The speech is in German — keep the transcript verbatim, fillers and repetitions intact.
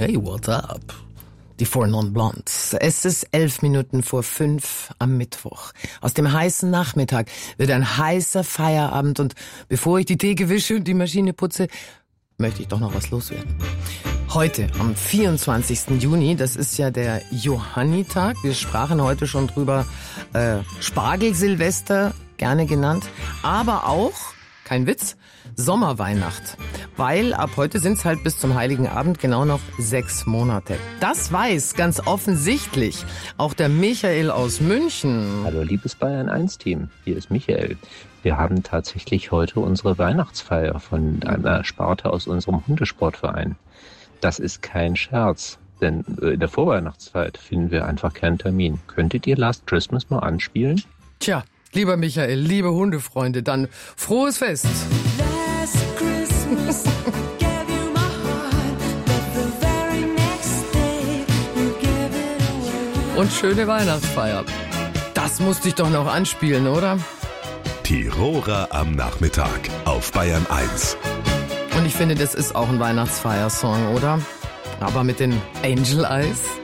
Hey, what's up? Die Four Non Blondes. Es ist elf Minuten vor fünf am Mittwoch. Aus dem heißen Nachmittag wird ein heißer Feierabend und bevor ich die Theke wische und die Maschine putze, möchte ich doch noch was loswerden. Heute, am vierundzwanzigsten Juni, das ist ja der Johannitag. Wir sprachen heute schon drüber, äh, Spargelsilvester, gerne genannt, aber auch, kein Witz, Sommerweihnacht. Weil ab heute sind es halt bis zum Heiligen Abend genau noch sechs Monate. Das weiß ganz offensichtlich auch der Michael aus München. Hallo liebes Bayern eins Team, hier ist Michael. Wir haben tatsächlich heute unsere Weihnachtsfeier von einer Sparte aus unserem Hundesportverein. Das ist kein Scherz, denn in der Vorweihnachtszeit finden wir einfach keinen Termin. Könntet ihr Last Christmas mal anspielen? Tja, lieber Michael, liebe Hundefreunde, dann frohes Fest. Last Christmas, gave you my heart, but the very next day you gave it away. Und schöne Weihnachtsfeier. Das musste ich doch noch anspielen, oder? Tiroler am Nachmittag auf Bayern eins. Und ich finde, das ist auch ein Weihnachtsfeiersong, oder? Aber mit den Angel Eyes.